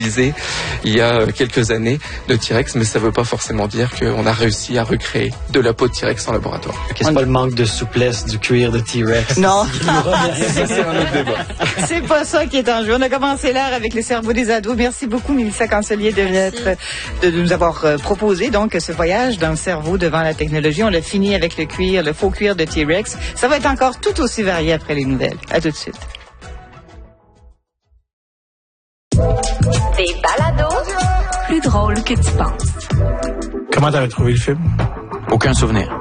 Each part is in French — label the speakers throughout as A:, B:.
A: il y a quelques années de T-Rex, mais ça ne veut pas forcément dire qu'on a réussi à recréer de la peau de T-Rex en laboratoire.
B: Qu'est-ce pas le manque de souplesse du cuir de T-Rex?
C: Non.
A: C'est un autre débat.
C: C'est pas ça qui est en jeu. On a commencé l'heure avec le cerveau des ados. Merci beaucoup, Mélissa Cancelier, de nous avoir proposé donc ce voyage dans le cerveau devant la technologie. On l'a fini avec le cuir, le faux cuir de T-Rex. Ça va être encore tout aussi varié après les nouvelles. À tout de suite.
D: Des balados plus drôles que tu penses.
E: Comment t'avais trouvé le film?
F: Aucun souvenir.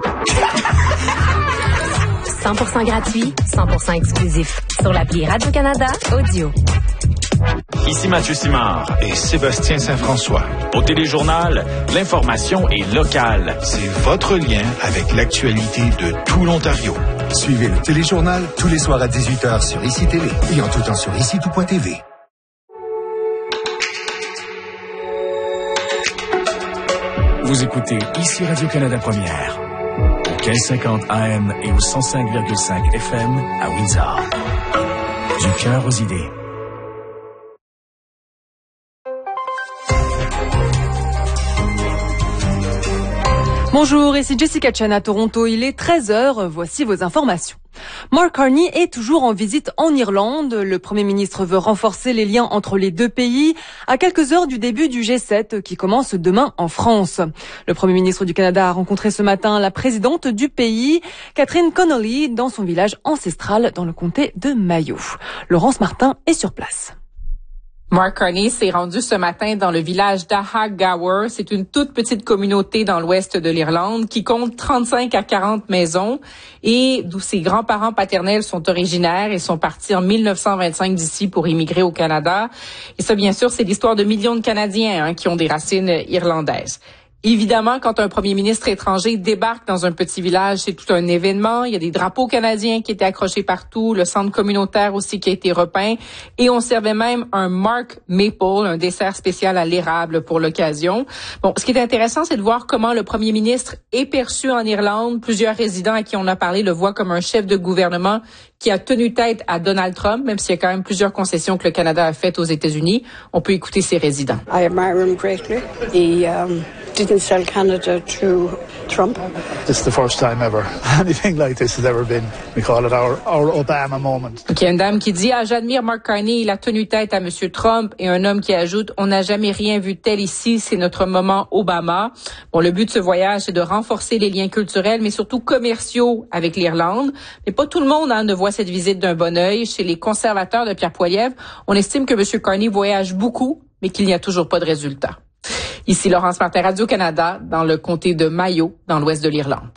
D: 100% gratuit, 100% exclusif. Sur l'appli Radio-Canada Audio.
F: Ici Mathieu Simard.
E: Et Sébastien Saint-François.
F: Au Téléjournal, l'information est locale.
E: C'est votre lien avec l'actualité de tout l'Ontario.
G: Suivez le Téléjournal tous les soirs à 18h sur ICI Télé et en tout temps sur ICI-tout.tv.
H: Vous écoutez ici Radio-Canada Première, au 1550 AM et au 105,5 FM à Windsor. Du cœur aux idées.
I: Bonjour, ici Jessica Chen à Toronto. Il est 13h. Voici vos informations. Mark Carney est toujours en visite en Irlande. Le Premier ministre veut renforcer les liens entre les deux pays à quelques heures du début du G7 qui commence demain en France. Le Premier ministre du Canada a rencontré ce matin la présidente du pays, Catherine Connolly, dans son village ancestral dans le comté de Mayo. Laurence Martin est sur place.
J: Mark Carney s'est rendu ce matin dans le village d'Ahaggower. C'est une toute petite communauté dans l'ouest de l'Irlande qui compte 35 à 40 maisons et d'où ses grands-parents paternels sont originaires et sont partis en 1925 d'ici pour immigrer au Canada. Et ça, bien sûr, c'est l'histoire de millions de Canadiens qui ont des racines irlandaises. Évidemment, quand un premier ministre étranger débarque dans un petit village, c'est tout un événement. Il y a des drapeaux canadiens qui étaient accrochés partout, le centre communautaire aussi qui a été repeint. Et on servait même un Mark Maple, un dessert spécial à l'érable pour l'occasion. Bon, ce qui est intéressant, c'est de voir comment le premier ministre est perçu en Irlande. Plusieurs résidents à qui on a parlé le voient comme un chef de gouvernement qui a tenu tête à Donald Trump, même s'il y a quand même plusieurs concessions que le Canada a faites aux États-Unis. On peut écouter ses résidents.
K: I admire him greatly. He didn't sell Canada to Trump.
E: This is the first time ever anything like this has ever been. We call it our Obama moment.
J: Il y a une dame qui dit « J'admire Mark Carney, il a tenu tête à M. Trump. » Et un homme qui ajoute « On n'a jamais rien vu tel ici, c'est notre moment Obama. » Bon, le but de ce voyage, c'est de renforcer les liens culturels, mais surtout commerciaux avec l'Irlande. Mais pas tout le monde ne voit cette visite d'un bon œil. Chez les conservateurs de Pierre Poilievre, on estime que M. Carney voyage beaucoup, mais qu'il n'y a toujours pas de résultat. Ici Laurence Martin, Radio-Canada, dans le comté de Mayo, dans l'ouest de l'Irlande.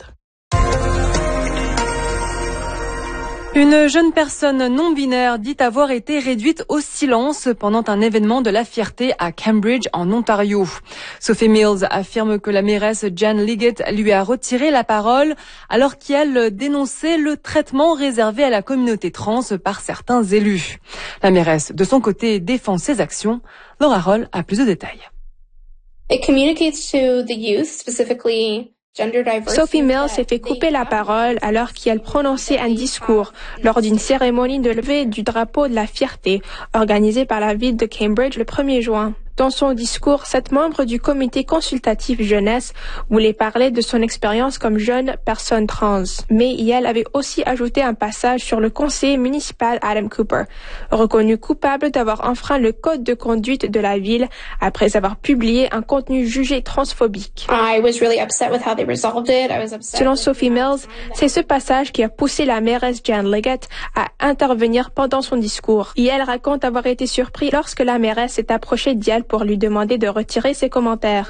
I: Une jeune personne non-binaire dit avoir été réduite au silence pendant un événement de la fierté à Cambridge, en Ontario. Sophie Mills affirme que la mairesse Jan Liggett lui a retiré la parole alors qu'elle dénonçait le traitement réservé à la communauté trans par certains élus. La mairesse, de son côté, défend ses actions. Laura Roll a plus de détails.
L: It communicates to the youth, specifically
M: Sophie Mills s'est fait couper la parole alors qu'elle prononçait un discours lors d'une cérémonie de levée du drapeau de la fierté organisée par la ville de Cambridge le 1er juin. Dans son discours, cette membre du comité consultatif jeunesse voulait parler de son expérience comme jeune personne trans. Mais elle avait aussi ajouté un passage sur le conseiller municipal Adam Cooper, reconnu coupable d'avoir enfreint le code de conduite de la ville après avoir publié un contenu jugé transphobique. Selon Sophie Mills, c'est ce passage qui a poussé la mairesse Jan Liggett à intervenir pendant son discours. Et elle raconte avoir été surpris lorsque la mairesse s'est approchée d'elle pour lui demander de retirer ses commentaires.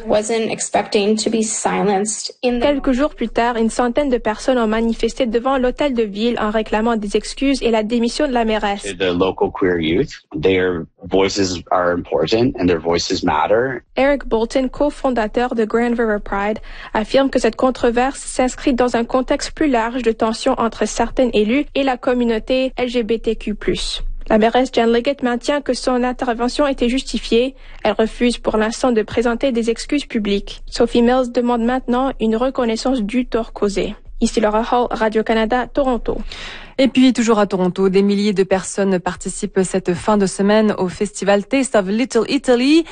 M: Quelques jours plus tard, une centaine de personnes ont manifesté devant l'hôtel de ville en réclamant des excuses et la démission de la mairesse.
N: The local queer youth, their voices are important and their voices matter.
M: Eric Bolton, cofondateur de Grand River Pride, affirme que cette controverse s'inscrit dans un contexte plus large de tensions entre certains élus et la communauté LGBTQ+. La mairesse Jan Liggett maintient que son intervention était justifiée. Elle refuse pour l'instant de présenter des excuses publiques. Sophie Mills demande maintenant une reconnaissance du tort causé. Ici Laura Hall, Radio-Canada, Toronto.
I: Et puis, toujours à Toronto, des milliers de personnes participent cette fin de semaine au festival Taste of Little Italy.